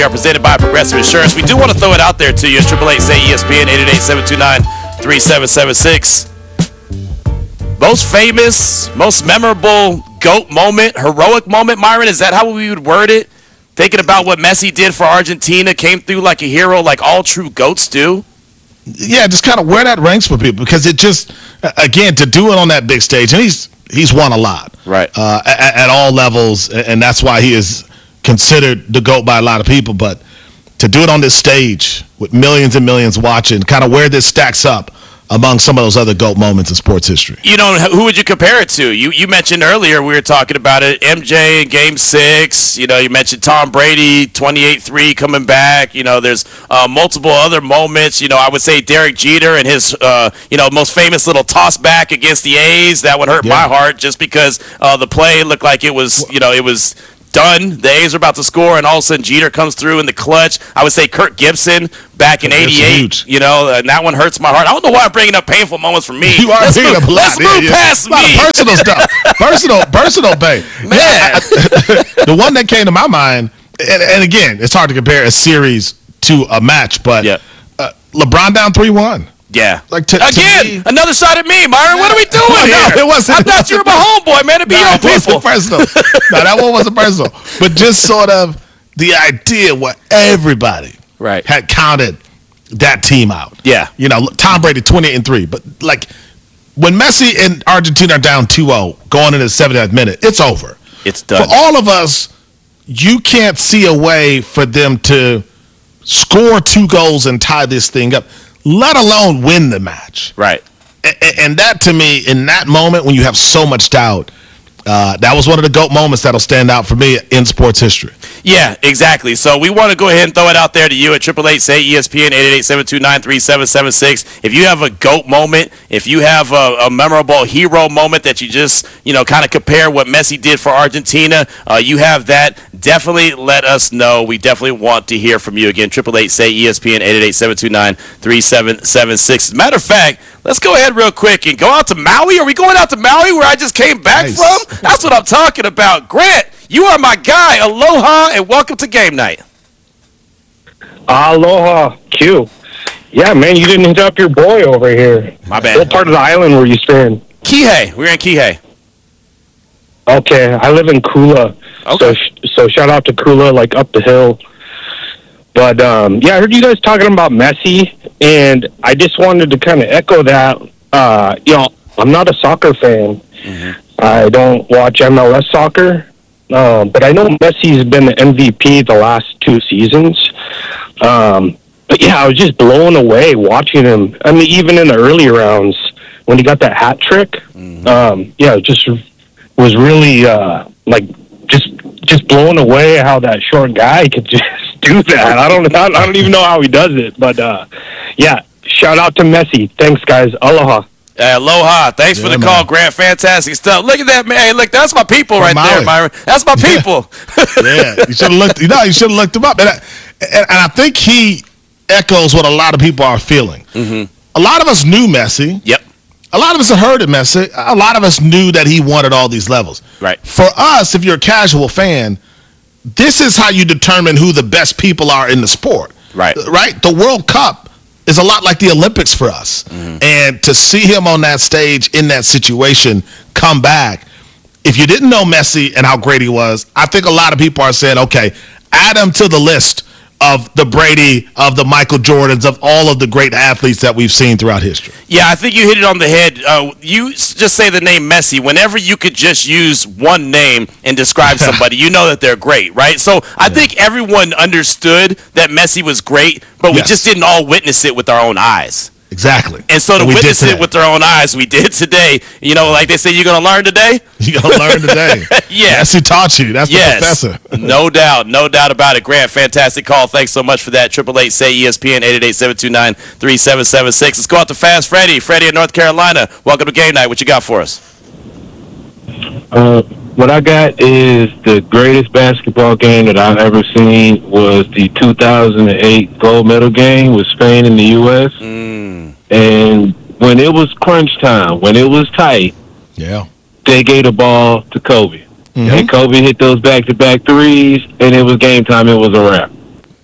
are presented by Progressive Insurance. We do want to throw it out there to you at 888-SAY-ESPN, 888-729-3776. Most famous, most memorable GOAT moment, heroic moment, Myron, is that how we would word it? Thinking about what Messi did for Argentina, came through like a hero, like all true GOATs do? Yeah, just kind of where that ranks for people, because it just, again, to do it on that big stage, and he's won a lot. Right. At all levels, and that's why he is considered the GOAT by a lot of people, but to do it on this stage with millions and millions watching, kind of where this stacks up among some of those other GOAT moments in sports history. You know, who would you compare it to? You mentioned earlier, we were talking about it, MJ in Game 6. You know, you mentioned Tom Brady, 28-3 coming back. You know, there's multiple other moments. You know, I would say Derek Jeter and his, most famous little toss back against the A's. That would hurt my heart just because the play looked like it was, it was done. The A's are about to score, and all of a sudden Jeter comes through in the clutch. I would say Kirk Gibson back in '88. And that one hurts my heart. I don't know why I'm bringing up painful moments for me. You are bringing up a lot. Let's move past me. Personal stuff. Personal pain. Man. The one that came to my mind, and again, it's hard to compare a series to a match, but LeBron down 3-1. Yeah. Like Again, another shot at me, Myron. What are we doing here? It wasn't. I thought you were my homeboy, man. To be your people. Personal. No, that one wasn't personal. But just sort of the idea where everybody had counted that team out. Yeah. You know, Tom Brady 28-3. But like when Messi and Argentina are down 2-0 going into the 70th minute, it's over. It's done. For all of us, you can't see a way for them to score 2 goals and tie this thing up, let alone win the match. Right. And that, to me, in that moment when you have so much doubt, that was one of the GOAT moments that'll stand out for me in sports history. Yeah, exactly. So we want to go ahead and throw it out there to you at 888-SAY-ESPN, 888-729-3776. If you have a GOAT moment, if you have a memorable hero moment that you just, kind of compare what Messi did for Argentina, you have that, definitely let us know. We definitely want to hear from you. Again, 888-SAY-ESPN, 888-729-3776. As a matter of fact, let's go ahead real quick and go out to Maui. Are we going out to Maui where I just came back from? That's what I'm talking about. Grant, you are my guy. Aloha and welcome to game night. Aloha, Q. Yeah, man, you didn't hit up your boy over here. My bad. What part of the island were you staying? Kihei. We're in Kihei. Okay, I live in Kula. Okay. So shout out to Kula, like up the hill. But, I heard you guys talking about Messi, and I just wanted to kind of echo that. I'm not a soccer fan. Mm-hmm. I don't watch MLS soccer, but I know Messi's been the MVP the last 2 seasons. But, I was just blown away watching him. I mean, even in the early rounds, when he got that hat trick, it just was really, just blown away how that short guy could just do that. I don't even know how he does it, but shout out to Messi. Thanks, guys. Aloha. Aloha. Thanks for the call, Grant. Fantastic stuff. Look at that, man. Hey, look, that's my people right there, Myron. That's my people. You should have looked. You should have looked him up, and I think he echoes what a lot of people are feeling. Mm-hmm. A lot of us knew Messi. Yep. A lot of us had heard of Messi. A lot of us knew that he won at all these levels. Right. For us, if you're a casual fan, this is how you determine who the best people are in the sport. Right. Right? The World Cup is a lot like the Olympics for us. Mm-hmm. And to see him on that stage in that situation come back, if you didn't know Messi and how great he was, I think a lot of people are saying, okay, add him to the list of the Brady, of the Michael Jordans, of all of the great athletes that we've seen throughout history. Yeah, I think you hit it on the head. You just say the name Messi. Whenever you could just use one name and describe somebody, you know that they're great, right? So I think everyone understood that Messi was great, but we just didn't all witness it with our own eyes. Exactly. And so to witness it with our own eyes, we did today. Like they say, you're going to learn today? You're going to learn today. Yes. That's who taught you. That's the professor. No doubt about it. Grant, fantastic call. Thanks so much for that. 888-SAY-ESPN, 888-729-3776. Let's go out to Fast Freddie. Freddie in North Carolina. Welcome to Game Night. What you got for us? What I got is the greatest basketball game that I've ever seen was the 2008 gold medal game with Spain and the U.S. And when it was crunch time, when it was tight, they gave the ball to Kobe. And Kobe hit those back-to-back threes, and it was game time. It was a wrap.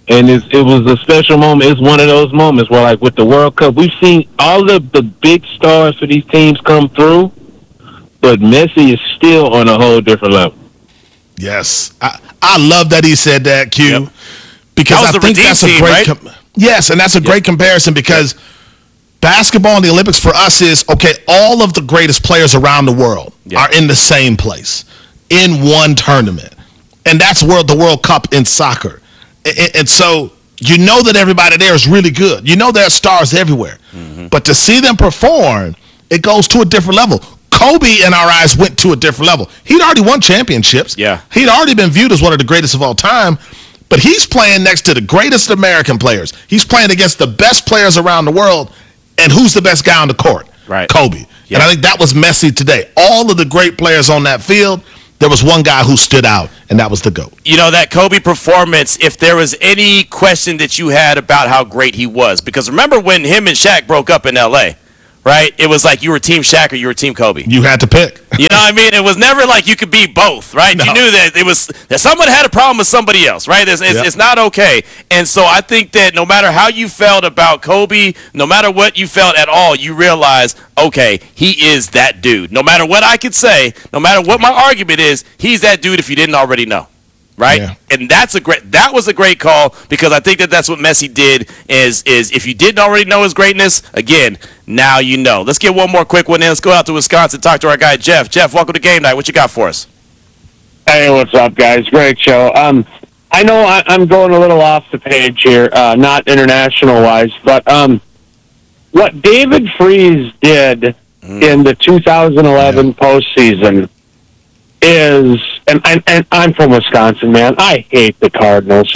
And it was a special moment. It's one of those moments where, like with the World Cup, we've seen all of the big stars for these teams come through, but Messi is still on a whole different level. Yes. I love that he said that, Q, Yep. because That was I the think Redeem that's a team, great right? yes, and that's a great comparison because basketball in the Olympics for us is, okay, all of the greatest players around the world are in the same place in one tournament. And that's the World Cup in soccer. And so you know that everybody there is really good. You know there are stars everywhere. Mm-hmm. But to see them perform, it goes to a different level. Kobe, in our eyes, went to a different level. He'd already won championships. Yeah. He'd already been viewed as one of the greatest of all time. But he's playing next to the greatest American players. He's playing against the best players around the world. And who's the best guy on the court? Right. Kobe. Yeah. And I think that was Messi today. All of the great players on that field, there was one guy who stood out, and that was the GOAT. You know, that Kobe performance, if there was any question that you had about how great he was, because remember when him and Shaq broke up in L.A., right? It was like you were Team Shaq or you were Team Kobe. You had to pick. You know what I mean? It was never like you could be both, right? No. You knew that someone had a problem with somebody else, right? It's not okay. And so I think that no matter how you felt about Kobe, no matter what you felt at all, you realize, okay, he is that dude. No matter what I could say, no matter what my argument is, he's that dude if you didn't already know. Right? Yeah. And that was a great call because I think that's what Messi did is if you didn't already know his greatness, again, now you know. Let's get one more quick one in. Let's go out to Wisconsin, talk to our guy Jeff. Jeff, welcome to Game Night. What you got for us? Hey, what's up, guys? Great show. I know I'm going a little off the page here, not international-wise, but what David Freese did in the 2011 postseason is, and I'm from Wisconsin, man. I hate the Cardinals.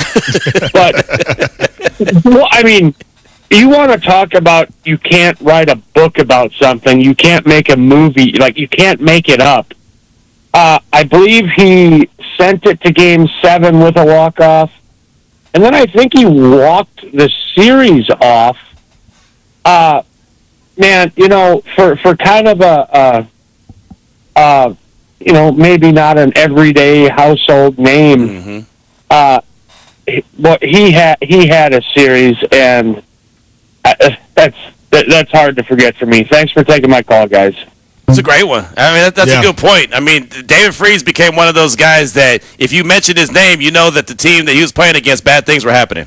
But, well, I mean, you want to talk about you can't write a book about something. You can't make a movie. Like, you can't make it up. I believe he sent it to Game 7 with a walk-off. And then I think he walked the series off. Man, you know, for kind of a you know, maybe not an everyday household name. But he had a series, and that's hard to forget for me. Thanks for taking my call, guys. It's a great one. I mean, that's a good point. I mean, David Freese became one of those guys that if you mention his name, you know that the team that he was playing against, bad things were happening.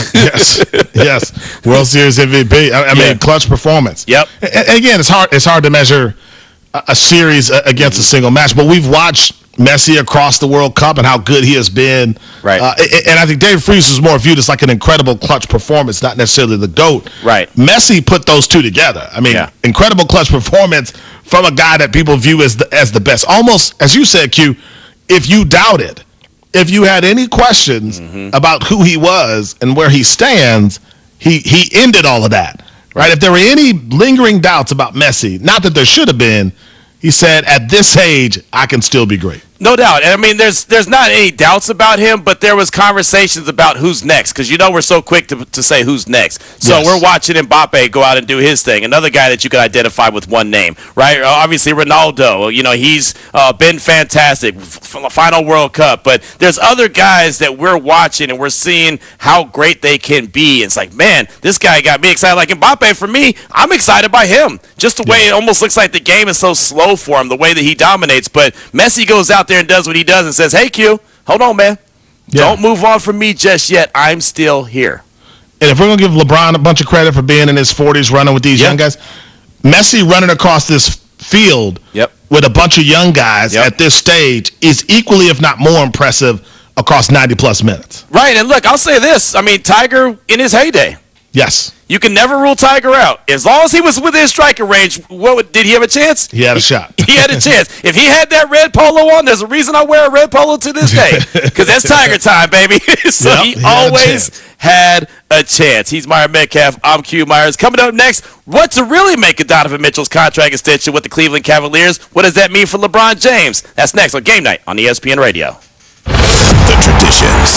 Yes. World Series MVP. I mean, clutch performance. Yep. And again, it's hard to measure a series against a single match, but we've watched Messi across the World Cup and how good he has been. Right. And I think David Freese was more viewed as like an incredible clutch performance, not necessarily the GOAT. Right. Messi put those two together. I mean, incredible clutch performance from a guy that people view as the best. Almost, as you said, Q, if you doubted, if you had any questions about who he was and where he stands, he ended all of that. Right? If there were any lingering doubts about Messi, not that there should have been, he said, at this age, I can still be great. No doubt. And I mean, there's not any doubts about him, but there was conversations about who's next because, you know, we're so quick to say who's next. So we're watching Mbappe go out and do his thing. Another guy that you can identify with one name, right? Obviously, Ronaldo. You know, he's been fantastic. Final World Cup. But there's other guys that we're watching and we're seeing how great they can be. It's like, man, this guy got me excited. Like Mbappe, for me, I'm excited by him. Just the way it almost looks like the game is so slow for him, the way that he dominates. But Messi goes out there and does what he does and says, hey, Q, hold on, man. Don't move on from me just yet. I'm still here. And if we're going to give LeBron a bunch of credit for being in his 40s running with these young guys, Messi running across this field with a bunch of young guys at this stage is equally, if not more impressive across 90-plus minutes. Right, and look, I'll say this. I mean, Tiger in his heyday. Yes. You can never rule Tiger out. As long as he was within striking range, did he have a chance? He had a shot. He had a chance. If he had that red polo on, there's a reason I wear a red polo to this day. Because that's Tiger time, baby. So he always had a chance. He's Meyer Metcalf. I'm Q Myers. Coming up next, what to really make of Donovan Mitchell's contract extension with the Cleveland Cavaliers? What does that mean for LeBron James? That's next on Game Night on ESPN Radio. The traditions,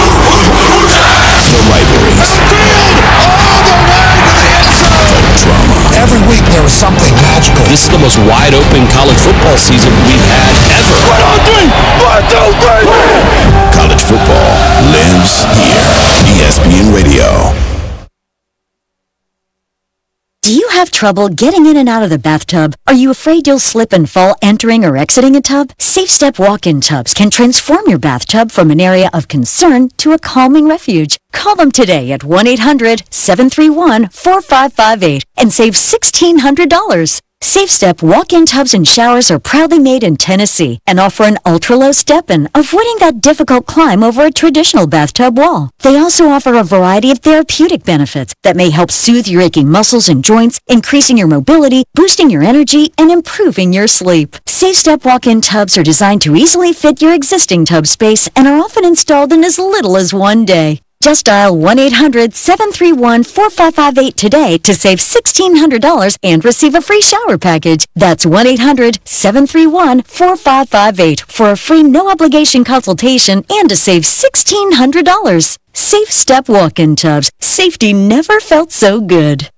the rivalries, the drama. Every week there is something magical. This is the most wide-open college football season we've had ever. 1, 2, 3. College football lives here. ESPN. have trouble getting in and out of the bathtub? Are you afraid you'll slip and fall entering or exiting a tub? Safe Step walk-in tubs can transform your bathtub from an area of concern to a calming refuge. Call them today at 1-800-731-4558 and save $1,600. Safe Step walk-in tubs and showers are proudly made in Tennessee and offer an ultra-low step-in, avoiding that difficult climb over a traditional bathtub wall. They also offer a variety of therapeutic benefits that may help soothe your aching muscles and joints, increasing your mobility, boosting your energy, and improving your sleep. Safe Step walk-in tubs are designed to easily fit your existing tub space and are often installed in as little as one day. Just dial 1-800-731-4558 today to save $1,600 and receive a free shower package. That's 1-800-731-4558 for a free no-obligation consultation and to save $1,600. Safe Step walk-in tubs. Safety never felt so good.